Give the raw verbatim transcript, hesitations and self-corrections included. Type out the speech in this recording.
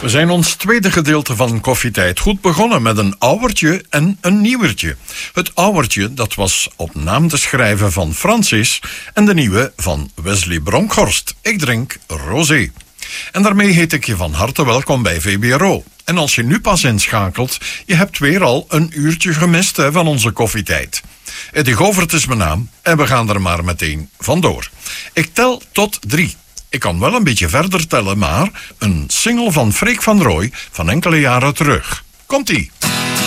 We zijn ons tweede gedeelte van Koffietijd goed begonnen met een ouwertje en een nieuwertje. Het ouwertje, dat was op naam te schrijven van Francis en de nieuwe van Wesley Bronkhorst. Ik drink rosé. En daarmee heet ik je van harte welkom bij V B R O. En als je nu pas inschakelt, je hebt weer al een uurtje gemist hè, van onze koffietijd. Eddie Govert is mijn naam en we gaan er maar meteen vandoor. Ik tel tot drie. Ik kan wel een beetje verder tellen, maar een single van Freek van Rooij van enkele jaren terug. Komt-ie!